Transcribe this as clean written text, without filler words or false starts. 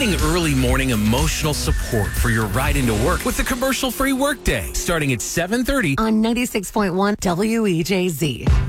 providing early morning emotional support for your ride into work with the commercial-free workday, starting at 7:30 on 96.1 WEJZ.